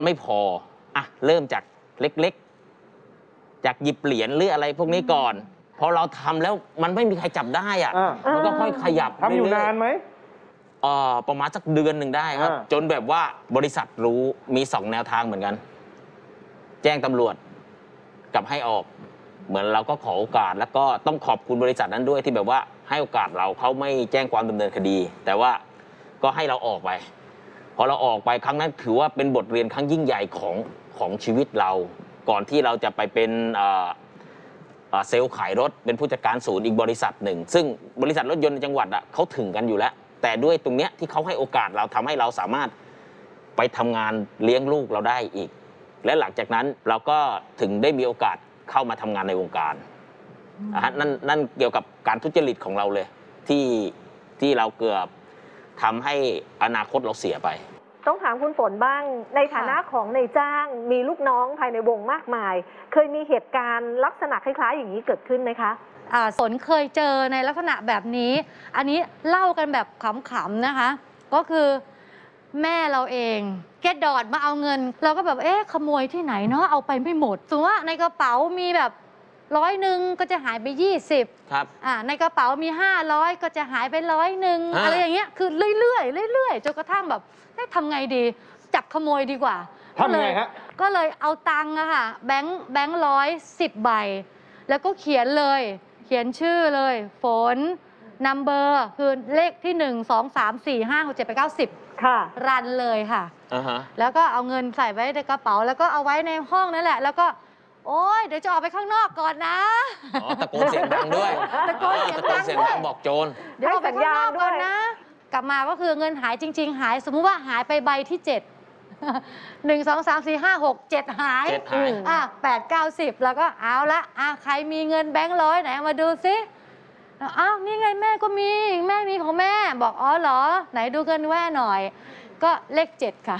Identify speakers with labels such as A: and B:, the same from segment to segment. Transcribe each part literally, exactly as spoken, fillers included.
A: ไม่พออ่ะเริ่มจากเล็กๆจากหยิบเหรียญหรืออะไรพวกนี้ก่อนพอเราทำแล้วมันไม่มีใครจับได้อ่ะมันก็ค่อยขยับ
B: ทำอยู่นานไหม
A: เอ่อประมาณสักเดือนหนึ่งได้ครับจนแบบว่าบริษัทรู้มีสองแนวทางเหมือนกันแจ้งตำรวจกับให้ออกเหมือนเราก็ขอโอกาสแล้วก็ต้องขอบคุณบริษัทนั้นด้วยที่แบบว่าให้โอกาสเราเขาไม่แจ้งความดำเนินคดีแต่ว่าก็ให้เราออกไปพอเราออกไปครั้งนั้นถือว่าเป็นบทเรียนครั้งยิ่งใหญ่ของของชีวิตเราก่อนที่เราจะไปเป็นเซลล์ขายรถเป็นผู้จัดการศูนย์อีกบริษัทหนึ่งซึ่งบริษัทรถยนต์ในจังหวัดอ่ะเขาถึงกันอยู่แล้วแต่ด้วยตรงเนี้ยที่เขาให้โอกาสเราทำให้เราสามารถไปทำงานเลี้ยงลูกเราได้อีกและหลังจากนั้นเราก็ถึงได้มีโอกาสเข้ามาทำงานในวงการนั่นนั่นเกี่ยวกับการทุจริตของเราเลยที่ที่เราเกือบทำให้อนาคตเราเสียไป
C: ต้องถามคุณฝนบ้างในฐานะของนายจ้างมีลูกน้องภายในวงมากมายเคยมีเหตุการณ์ลักษณะคล้ายๆอย่างนี้เกิดขึ้นไหมคะ
D: ฝนเคยเจอในลักษณะแบบนี้อันนี้เล่ากันแบบขำๆนะคะก็คือแม่เราเองแกดอดมาเอาเงินเราก็แบบเอ๊ะขโมยที่ไหนเนาะเอาไปไม่หมดสมมติว่าในกระเป๋ามีแบบร้อยหนึ่งก็จะหายไปยี่สิบ
A: ครับ
D: อ่าในกระเป๋ามีห้าร้อยก็จะหายไปร้อยหนึ่งอะไรอย่างเงี้ยคือเรื่อยๆเรื่อยๆจนกระทั่งแบบทำไงดีจับขโมยดีกว่า
B: ทำไงฮะ
D: ก็เลยเอาตังค์อะค่ะแบงค์แบงค์ร้อยสิบใบแล้วก็เขียนเลยเขียนชื่อเลยฝนนัมเบอร์คือเลขที่หนึ่งสองสามสี่ห้าหกเจ็ดแปดเก้าสิบ
C: ค่ะ
D: รันเลยค่ะ
A: uh-huh.
D: แล้วก็เอาเงินใส่ไว้ในกระเป๋าแล้วก็เอาไว้ในห้องนั่นแหละแล้วก็โอ๊ยเดี๋ยวจะออกไปข้างนอกก่อนนะ
A: อ๋อตะโกนเสียงดังด้วย
D: ตะโกนเสียงดังด้วย
A: บอกโจร
D: เดี๋ยวออกไปข้างนอกก่อนนะกลับมาก็คือเงินหายจริงๆหายสมมุติว่าหายไปใบที่เจ็ดหนึ่งสองสามสี่ห้าหกเจ็ดหายอ่ะแปดเก้าสิบแล้วก็เอาละอ่ะใครมีเงินแบงค์ร้อยไหนมาดูซิอ้าวนี่ไงแม่ก็มีแม่มีของแม่บอกอ๋อเหรอไหนดูเงินแม่หน่อยก็เลขเจ็ดค่ะ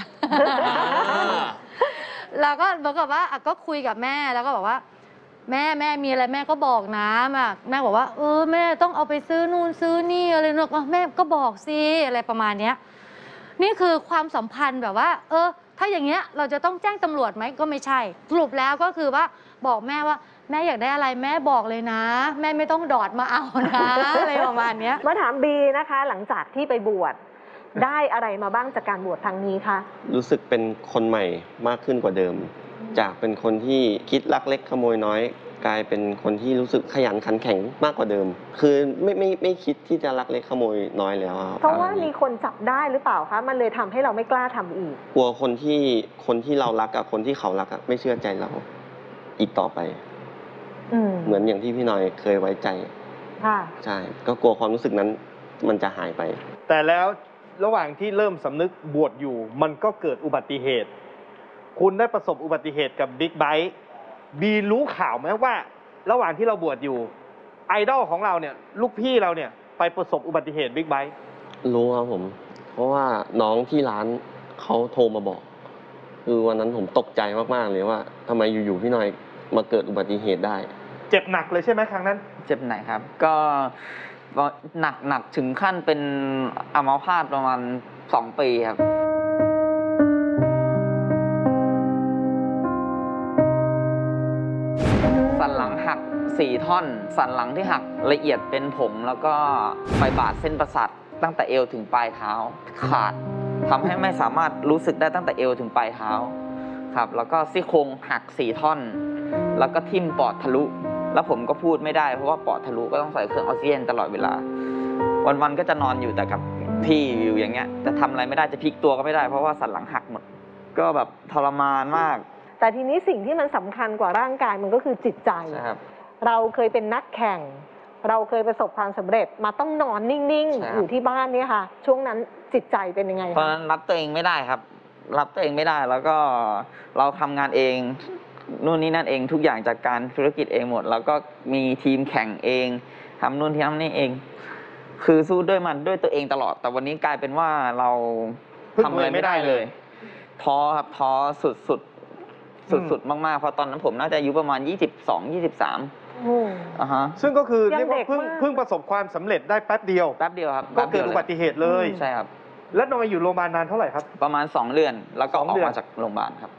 D: เราก็บอกกับว่าก็คุยกับแม่แล้วก็บอกว่าแม่แม่มีอะไรแม่ก็บอกนะแม่บอกว่าเออแม่ต้องเอาไปซื้อนู่นซื้อนี่อะไรนู่นแม่ก็บอกสิอะไรประมาณเนี้ยนี่คือความสัมพันธ์แบบว่าเออถ้าอย่างเงี้ยเราจะต้องแจ้งตำรวจไหมก็ไม่ใช่สรุปแล้วก็คือว่าบอกแม่ว่าแม่อยากได้อะไรแม่บอกเลยนะแม่ไม่ต้องดอดมาเอานะอะไรประมาณเนี้ย
C: มาถามบีนะคะหลังจากที่ไปบวชได้อะไรมาบ้างจากการบวชครั้งนี้คะ
E: รู้สึกเป็นคนใหม่มากขึ้นกว่าเดิมจากเป็นคนที่คิดลักเล็กขโมยน้อยกลายเป็นคนที่รู้สึกขยันขันแข็งมากกว่าเดิมคือไม่ไม่ไม่คิดที่จะลักเล็กขโมยน้อยแล้ว
C: เพราะว่ามีคนจับได้หรือเปล่าคะมันเลยทำให้เราไม่กล้าทำอีก
E: กลัวคนที่คนที่เรารักกับคนที่เขารักไม่เชื่อใจเราอีกต่อไปเหมือนอย่างที่พี่น้อยเคยไว้ใจใช่ก็กลัวความรู้สึกนั้นมันจะหายไป
B: แต่แล้วระหว่างที่เริ่มสำนึกบวชอยู่มันก็เกิดอุบัติเหตุคุณได้ประสบอุบัติเหตุกับบิ๊กไบค์บีรู้ข่าวไหมว่าระหว่างที่เราบวชอยู่ไอดอลของเราเนี่ยลูกพี่เราเนี่ยไปประสบอุบัติเหตุบิ๊กไบค์
E: รู้ครับผมเพราะว่าน้องที่ร้านเขาโทรมาบอกคือวันนั้นผมตกใจมากๆเลยว่าทำไมอยู่ๆพี่น้อยมาเกิดอุบัติเหตุได้
B: เจ็บหนักเลยใช่ไหมครั้งนั้น
F: เจ็บหนักครับก็หนักหนักถึงขั้นเป็นอัมพาตประมาณสองปีครับสันหลังหักสี่ท่อนสันหลังที่หักละเอียดเป็นผงแล้วก็ไปบาดเส้นประสาทตั้งแต่เอวถึงปลายเท้าขาดทำให้ไม่สามารถรู้สึกได้ตั้งแต่เอวถึงปลายเท้าครับแล้วก็ซี่โครงหักสี่ท่อนแล้วก็ทิ่มปอดทะลุแล้วผมก็พูดไม่ได้เพราะว่าปอดทะลุก็ต้องใส่เครื่องออกซิเจนตลอดเวลาวันๆก็จะนอนอยู่แต่กับที่อยู่อย่างเงี้ยจะทำอะไรไม่ได้จะพลิกตัวก็ไม่ได้เพราะว่าสันหลังหักหมดก็แบบทรมานมาก
C: แต่ทีนี้สิ่งที่มันสำคัญกว่าร่างกายมันก็คือจิตใจเราเคยเป็นนักแข่งเราเคยประสบความสำเร็จมาต้องนอนนิ่งๆอยู่ที่บ้านเนี่ยค่ะช่วงนั้นจิตใจเป็นยังไง
F: ตอนนั้นรับตัวเองไม่ได้ครับรับตัวเองไม่ได้แล้วก็เราทำงานเองนู่นนี่นั่นเองทุกอย่างจากการธุรกิจเองหมดแล้วก็มีทีมแข่งเองทำนู่นทำนี่เองคือสู้ด้วยมันด้วยตัวเองตลอดแต่วันนี้กลายเป็นว่าเราทำอะไรไม่ได้เลยท้อครับท้อสุดสุดสุดสุดมากๆเพราะตอนนั้นผมน่าจะอายุประมาณยี่สิบสองยี่สิบสาม
B: อ่าฮะซึ่งก็คือเรียกว่าเพิ่งเพิ่งประสบความสำเร็จได้แป๊บเดียว
F: แป๊บเดียวครับ
B: ก็เกิดอุบัติเหตุเลย
F: ใช่ครับ
B: แล้วนอนอยู่โรงพยาบาลนานเท่าไหร่ครับ
F: ประมาณสองเดือนแล้วก็ออกมาจากโรงพยาบาลครับ